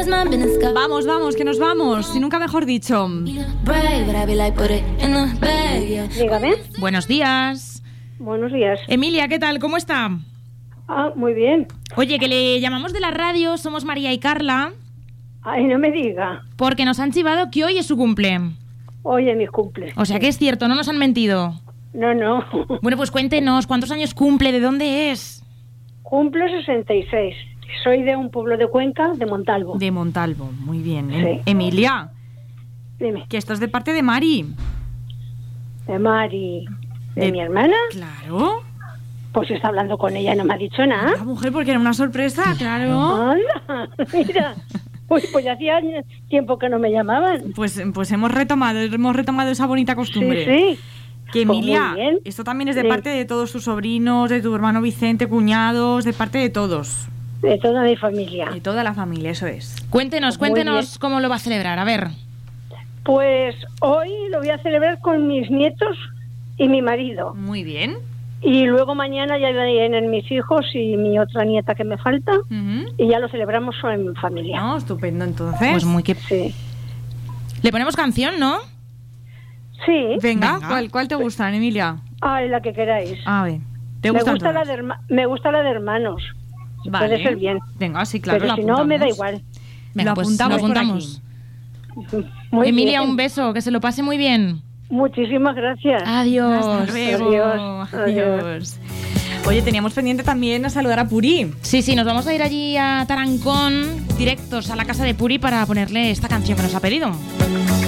Vamos, que nos vamos. Y nunca mejor dicho. Dígame. Buenos días. Buenos días. Emilia, ¿qué tal? ¿Cómo está? Muy bien. Oye, que le llamamos de la radio, somos María y Carla. Ay, no me diga. Porque nos han chivado que hoy es su cumple. Hoy es mi cumple. O sea que es cierto, no nos han mentido. No. Bueno, pues cuéntenos, ¿cuántos años cumple? ¿De dónde es? Cumplo 66. Soy de un pueblo de Cuenca, de Montalvo. De Montalvo, muy bien. Sí. Emilia, Dime. que esto es de parte de Mari. De Mari. ¿De mi hermana? Claro. Pues está hablando con ella y no me ha dicho nada. La mujer, porque era una sorpresa, claro. Anda, mira. Pues hacía tiempo que no me llamaban. Pues hemos retomado esa bonita costumbre. Sí. Que Emilia, Pues muy bien. esto también es de parte de todos tus sobrinos, de tu hermano Vicente, cuñados, de parte de todos. De toda mi familia. De toda la familia, eso es. Cuéntenos Muy bien. cómo lo va a celebrar, a ver. Pues hoy lo voy a celebrar con mis nietos y mi marido. Muy bien. Y luego mañana ya vienen mis hijos y mi otra nieta que me falta. Y ya lo celebramos en familia. No, estupendo, entonces. Pues Sí. Le ponemos canción, ¿no? Sí. Venga. ¿Cuál te gusta, Emilia? Ay, la que queráis. A ver, me gusta la de hermanos. Vale. Puede ser bien. Venga, sí, claro. Pero si no, me da igual. Venga, pues lo apuntamos. Muy Emilia, bien. un beso, que se lo pase muy bien. Muchísimas gracias. Adiós. Hasta luego. Adiós. Oye, teníamos pendiente también a saludar a Puri. Sí, nos vamos a ir allí a Tarancón, directos a la casa de Puri para ponerle esta canción que nos ha pedido.